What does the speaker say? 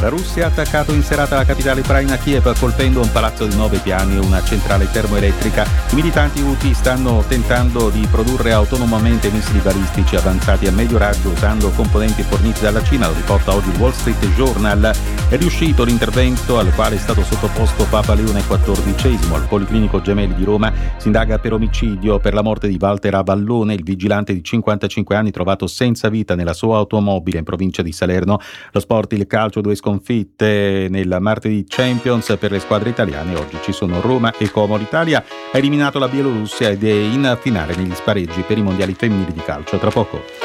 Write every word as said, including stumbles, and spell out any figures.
La Russia ha attaccato in serata la capitale ucraina Kiev, colpendo un palazzo di nove piani e una centrale termoelettrica. I militanti Houthi stanno tentando di produrre autonomamente missili balistici avanzati a medio raggio usando componenti forniti dalla Cina, lo riporta oggi il Wall Street Journal. È riuscito l'intervento al quale è stato sottoposto Papa Leone quattordicesimo. Al Policlinico Gemelli di Roma si indaga per omicidio per la morte di Walter Avallone, il vigilante di cinquantacinque anni trovato senza vita nella sua automobile in provincia di Salerno. Lo sport, il calcio, due sconfitte nel martedì Champions per le squadre italiane. Oggi ci sono Roma e Como. L'Italia ha eliminato la Bielorussia ed è in finale negli spareggi per i mondiali femminili di calcio. Tra poco.